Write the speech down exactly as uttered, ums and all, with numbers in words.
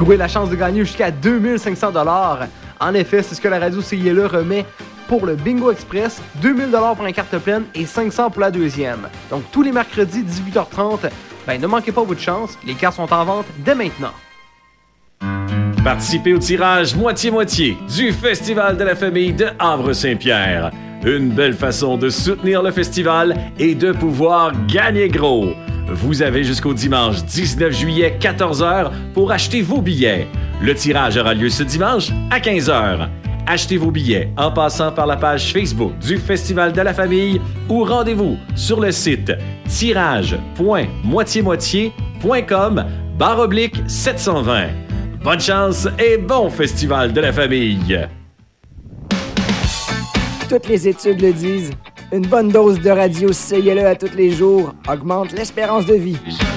courir la chance de gagner jusqu'à deux mille cinq cents dollars. En effet, c'est ce que la radio C I L E remet pour le Bingo Express, deux mille dollars pour une carte pleine et cinq cents pour la deuxième. Donc tous les mercredis dix-huit heures trente, ben ne manquez pas votre chance, les cartes sont en vente dès maintenant. Participez au tirage moitié-moitié du Festival de la famille de Havre-Saint-Pierre. Une belle façon de soutenir le festival et de pouvoir gagner gros. Vous avez jusqu'au dimanche dix-neuf juillet, quatorze heures pour acheter vos billets. Le tirage aura lieu ce dimanche à quinze heures. Achetez vos billets en passant par la page Facebook du Festival de la famille ou rendez-vous sur le site tirage point moitié moitié point com barre oblique sept cent vingt. Bonne chance et bon Festival de la famille! Toutes les études le disent. Une bonne dose de radio C I L E à tous les jours augmente l'espérance de vie.